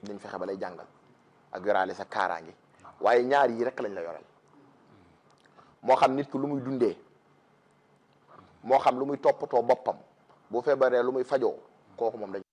dinañ fexe ba lay jàngal ak yoraale sa kaaraange waaye ñaar yi rek lañ la yoral moo xam nit ki lu muy dundee moo xam lu muy toppatoo boppam bu feebaree lu muy fajoo kooku moom dañ